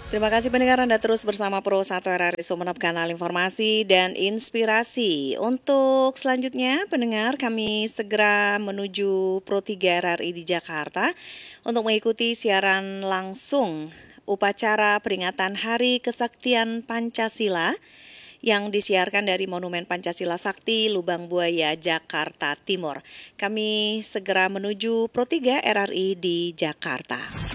Terima kasih pendengar Anda terus bersama Pro 1 RRI Sumeneb, kanal informasi dan inspirasi. Untuk selanjutnya pendengar, kami segera menuju Pro 3 RRI di Jakarta untuk mengikuti siaran langsung upacara peringatan Hari Kesaktian Pancasila yang disiarkan dari Monumen Pancasila Sakti, Lubang Buaya, Jakarta Timur. Kami segera menuju Pro 3 RRI di Jakarta.